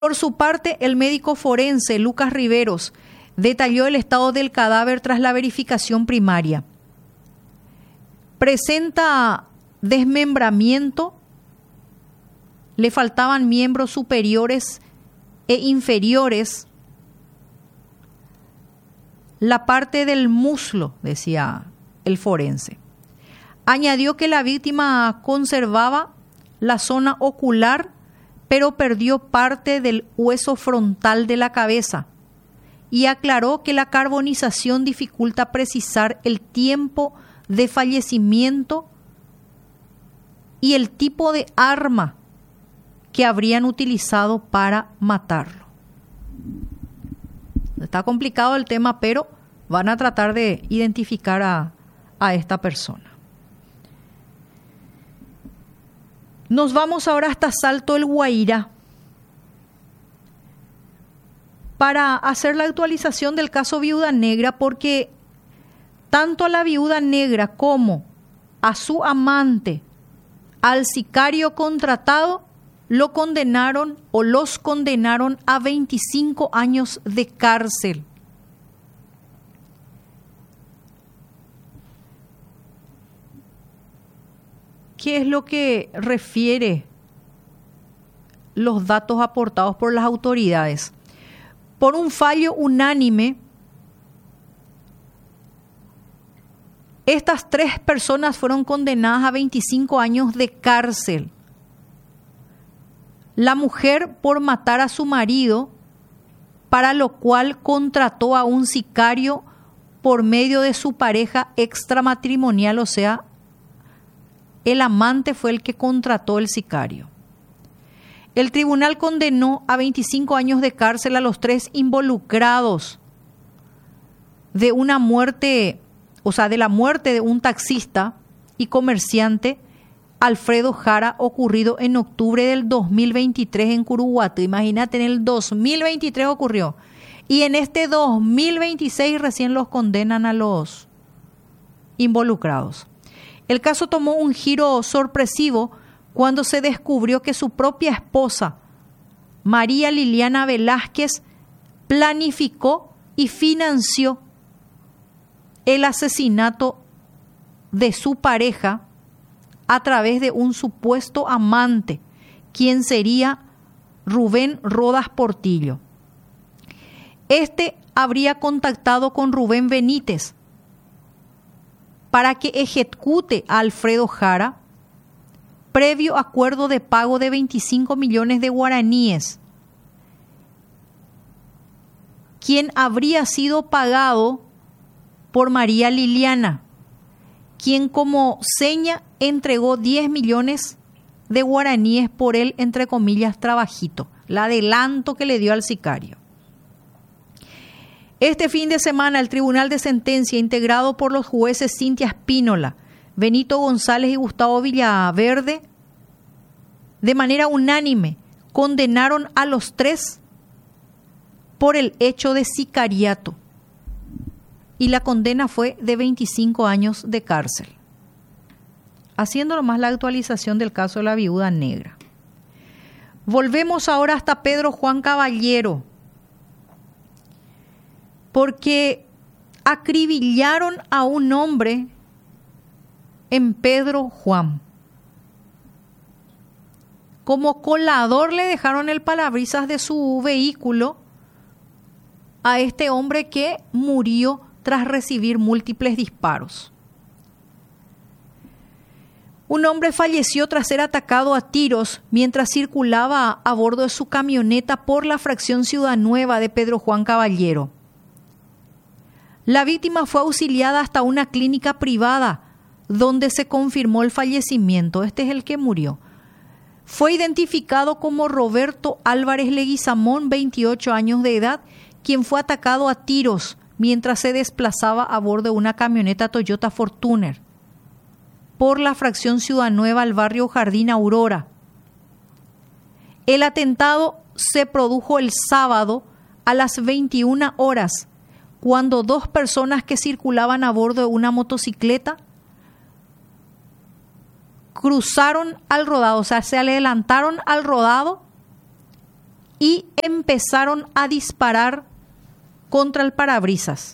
Por su parte, el médico forense Lucas Riveros detalló el estado del cadáver tras la verificación primaria. Presenta desmembramiento, le faltaban miembros superiores e inferiores, la parte del muslo, decía el forense. Añadió que la víctima conservaba la zona ocular, pero perdió parte del hueso frontal de la cabeza, y aclaró que la carbonización dificulta precisar el tiempo de fallecimiento y el tipo de arma que habrían utilizado para matarlo. Está complicado el tema, pero van a tratar de identificar a esta persona. Nos vamos ahora hasta Salto el Guairá para hacer la actualización del caso Viuda Negra, porque tanto a la Viuda Negra como a su amante, al sicario contratado, los condenaron a 25 años de cárcel. ¿Qué es lo que refiere los datos aportados por las autoridades? Por un fallo unánime, estas 3 personas fueron condenadas a 25 años de cárcel. La mujer por matar a su marido, para lo cual contrató a un sicario por medio de su pareja extramatrimonial, o sea, el amante fue el que contrató el sicario. El tribunal condenó a 25 años de cárcel a los 3 involucrados de una muerte, o sea, de la muerte de un taxista y comerciante, Alfredo Jara, ocurrido en octubre del 2023 en Curuguato. Imagínate, en el 2023 ocurrió. Y en este 2026 recién los condenan a los involucrados. El caso tomó un giro sorpresivo cuando se descubrió que su propia esposa, María Liliana Velázquez, planificó y financió el asesinato de su pareja a través de un supuesto amante, quien sería Rubén Rodas Portillo. Este habría contactado con Rubén Benítez para que ejecute a Alfredo Jara, previo acuerdo de pago de 25 millones de guaraníes, quien habría sido pagado por María Liliana, quien como seña entregó 10 millones de guaraníes por el, entre comillas, trabajito, el adelanto que le dio al sicario. Este fin de semana, el Tribunal de Sentencia, integrado por los jueces Cintia Espínola, Benito González y Gustavo Villaverde, de manera unánime condenaron a los 3 por el hecho de sicariato, y la condena fue de 25 años de cárcel. Haciendo nomás la actualización del caso de la Viuda Negra. Volvemos ahora hasta Pedro Juan Caballero, porque acribillaron a un hombre en Pedro Juan. Como colador le dejaron el parabrisas de su vehículo a este hombre que murió tras recibir múltiples disparos. Un hombre falleció tras ser atacado a tiros mientras circulaba a bordo de su camioneta por la fracción Ciudad Nueva de Pedro Juan Caballero. La víctima fue auxiliada hasta una clínica privada donde se confirmó el fallecimiento. Este es el que murió. Fue identificado como Roberto Álvarez Leguizamón, 28 años de edad, quien fue atacado a tiros mientras se desplazaba a bordo de una camioneta Toyota Fortuner por la fracción Ciudad Nueva al barrio Jardín Aurora. El atentado se produjo el sábado a las 21 horas, cuando 2 personas que circulaban a bordo de una motocicleta cruzaron al rodado, o sea, se adelantaron al rodado y empezaron a disparar contra el parabrisas.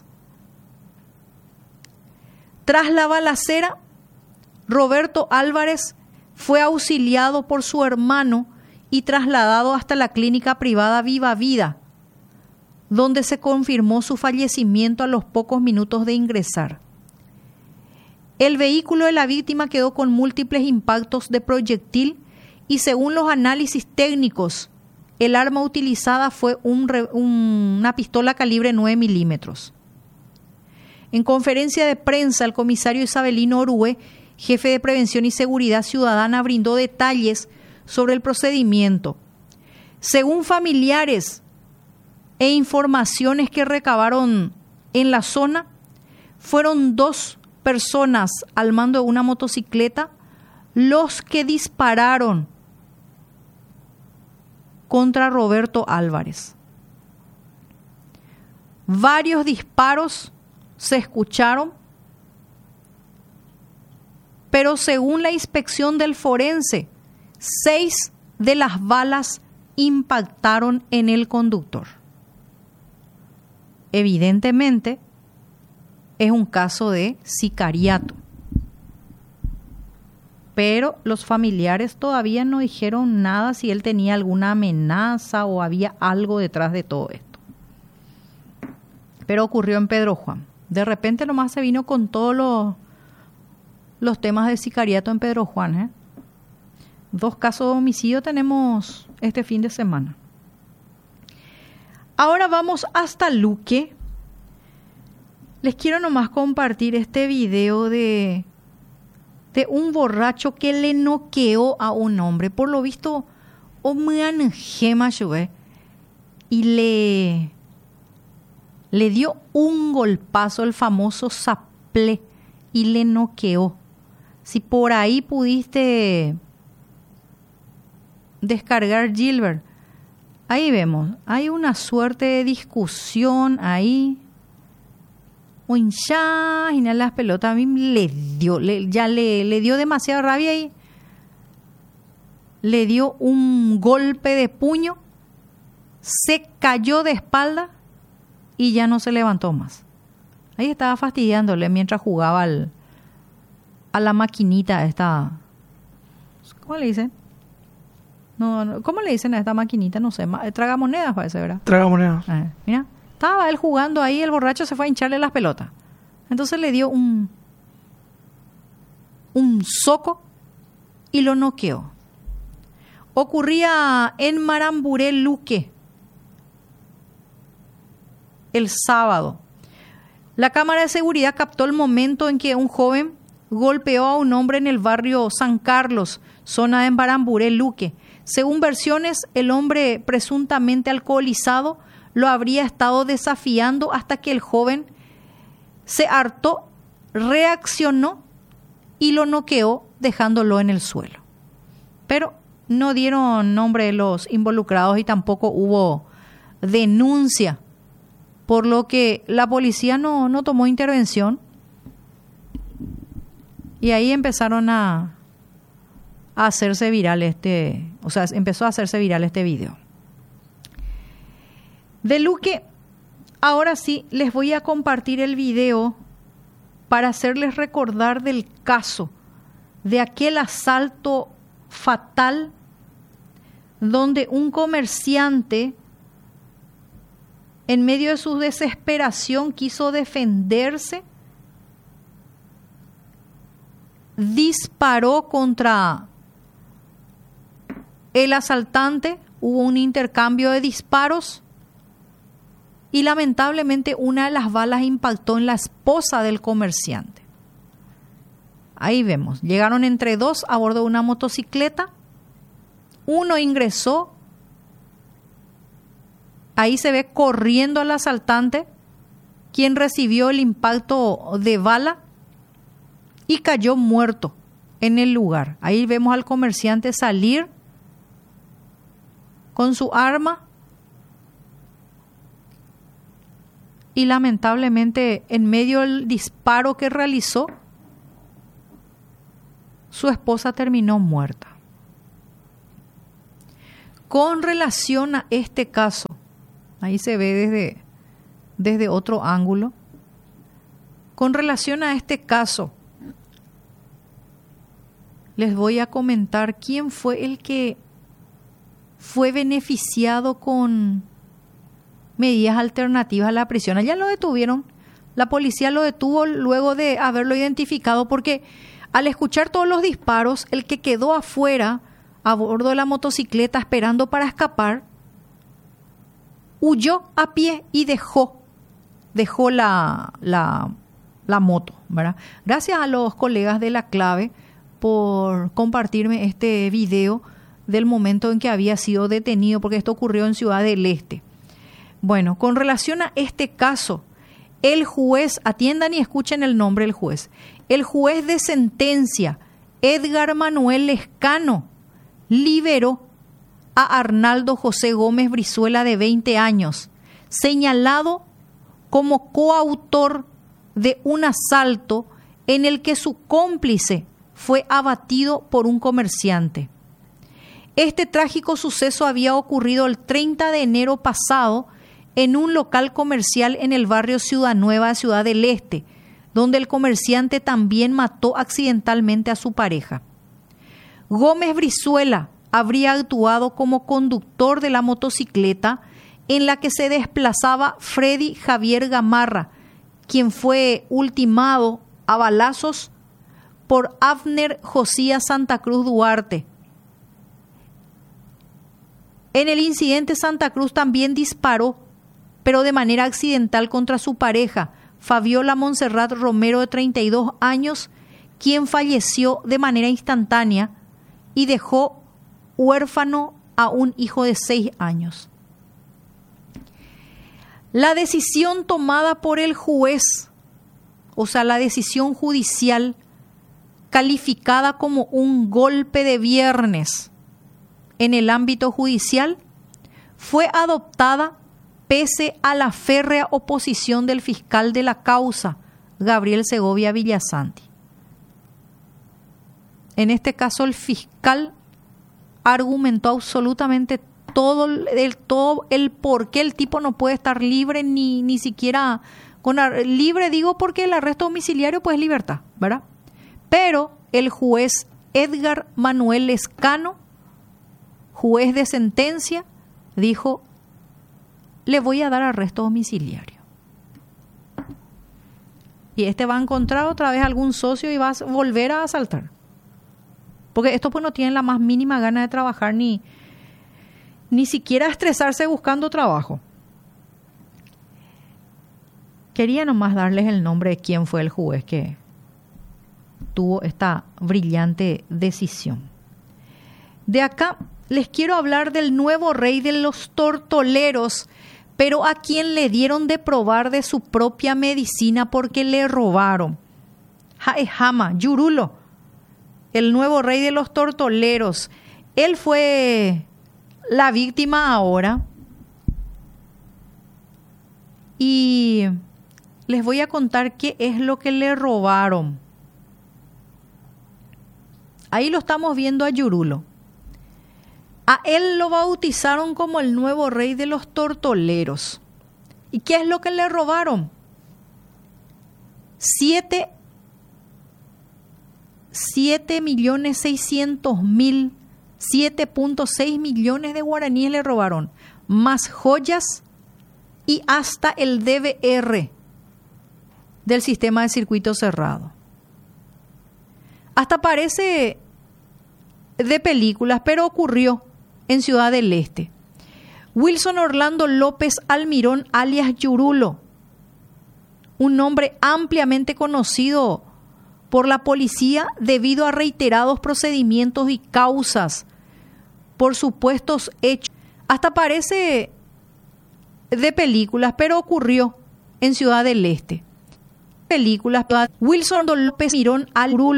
Tras la balacera, Roberto Álvarez fue auxiliado por su hermano y trasladado hasta la clínica privada Viva Vida, donde se confirmó su fallecimiento a los pocos minutos de ingresar. El vehículo de la víctima quedó con múltiples impactos de proyectil y según los análisis técnicos, el arma utilizada fue una pistola calibre 9 milímetros. En conferencia de prensa, el comisario Isabelino Orue, jefe de Prevención y Seguridad Ciudadana, brindó detalles sobre el procedimiento. Según familiares e informaciones que recabaron en la zona, fueron 2 personas al mando de una motocicleta los que dispararon contra Roberto Álvarez. Varios disparos se escucharon, pero según la inspección del forense, 6 de las balas impactaron en el conductor. Evidentemente, es un caso de sicariato. Pero los familiares todavía no dijeron nada si él tenía alguna amenaza o había algo detrás de todo esto. Pero ocurrió en Pedro Juan. De repente nomás se vino con todos los temas de sicariato en Pedro Juan. 2 casos de homicidio tenemos este fin de semana. Ahora vamos hasta Luque. Les quiero nomás compartir este video de un borracho que le noqueó a un hombre. Por lo visto, y le dio un golpazo, el famoso saplé, y le noqueó. Si por ahí pudiste descargar Gilbert, ahí vemos, hay una suerte de discusión ahí. Y las pelotas a mí le dio demasiada rabia y le dio un golpe de puño, se cayó de espalda y ya no se levantó más. Ahí estaba fastidiándole mientras jugaba a la maquinita esta. ¿Cómo le dicen? No, ¿cómo le dicen a esta maquinita? No sé, tragamonedas parece, ¿verdad? Tragamonedas. Mira. Estaba él jugando ahí, el borracho se fue a hincharle las pelotas. Entonces le dio un soco y lo noqueó. Ocurría en Maramburé, Luque, el sábado. La cámara de seguridad captó el momento en que un joven golpeó a un hombre en el barrio San Carlos, zona de Maramburé, Luque. Según versiones, el hombre presuntamente alcoholizado lo habría estado desafiando hasta que el joven se hartó, reaccionó y lo noqueó dejándolo en el suelo. Pero no dieron nombre los involucrados y tampoco hubo denuncia, por lo que la policía no tomó intervención y ahí empezaron a hacerse viral empezó a hacerse viral este video. De Luque, ahora sí les voy a compartir el video para hacerles recordar del caso de aquel asalto fatal donde un comerciante, en medio de su desesperación, quiso defenderse, disparó contra el asaltante, hubo un intercambio de disparos y lamentablemente una de las balas impactó en la esposa del comerciante. Ahí vemos, llegaron entre 2 a bordo de una motocicleta, uno ingresó, ahí se ve corriendo al asaltante, quien recibió el impacto de bala y cayó muerto en el lugar. Ahí vemos al comerciante salir con su arma y lamentablemente en medio del disparo que realizó, su esposa terminó muerta. Con relación a este caso, ahí se ve desde otro ángulo. Con relación a este caso, les voy a comentar quién fue el que fue beneficiado con medidas alternativas a la prisión. Allá lo detuvieron, la policía lo detuvo luego de haberlo identificado porque al escuchar todos los disparos, el que quedó afuera a bordo de la motocicleta esperando para escapar, huyó a pie y dejó la moto, ¿verdad? Gracias a los colegas de La Clave por compartirme este video del momento en que había sido detenido, porque esto ocurrió en Ciudad del Este. Bueno, con relación a este caso, el juez, atiendan y escuchen el nombre del juez, el juez de sentencia, Edgar Manuel Lescano, liberó a Arnaldo José Gómez Brizuela, de 20 años, señalado como coautor de un asalto en el que su cómplice fue abatido por un comerciante. Este trágico suceso había ocurrido el 30 de enero pasado en un local comercial en el barrio Ciudad Nueva, Ciudad del Este, donde el comerciante también mató accidentalmente a su pareja. Gómez Brizuela habría actuado como conductor de la motocicleta en la que se desplazaba Freddy Javier Gamarra, quien fue ultimado a balazos por Abner Josías Santa Cruz Duarte. En el incidente, Santa Cruz también disparó, pero de manera accidental, contra su pareja, Fabiola Montserrat Romero, de 32 años, quien falleció de manera instantánea y dejó huérfano a un hijo de 6 años. La decisión tomada por el juez, o sea, la decisión judicial calificada como un golpe de viernes en el ámbito judicial, fue adoptada pese a la férrea oposición del fiscal de la causa, Gabriel Segovia Villasanti. En este caso, el fiscal argumentó absolutamente todo el por qué el tipo no puede estar libre, ni siquiera libre, digo, porque el arresto domiciliario pues es libertad, ¿verdad? Pero el juez Edgar Manuel Lescano, juez de sentencia, dijo: le voy a dar arresto domiciliario. Y este va a encontrar otra vez algún socio y va a volver a asaltar. Porque estos pues no tienen la más mínima gana de trabajar, ni siquiera estresarse buscando trabajo. Quería nomás darles el nombre de quién fue el juez que tuvo esta brillante decisión. De acá les quiero hablar del nuevo rey de los tortoleros, pero a quien le dieron de probar de su propia medicina porque le robaron. Jaehama, Yurulo, el nuevo rey de los tortoleros. Él fue la víctima ahora. Y les voy a contar qué es lo que le robaron. Ahí lo estamos viendo a Yurulo. A él lo bautizaron como el nuevo rey de los tortoleros. ¿Y qué es lo que le robaron? 7.600.000 millones de guaraníes le robaron, más joyas y hasta el DVR del sistema de circuito cerrado. Hasta parece de películas, pero ocurrió en Ciudad del Este. Wilson Orlando López Almirón, alias Yurulo, un nombre ampliamente conocido por la policía debido a reiterados procedimientos y causas por supuestos hechos. Hasta parece de películas, pero ocurrió en Ciudad del Este. Wilson López Almirón Yurulo,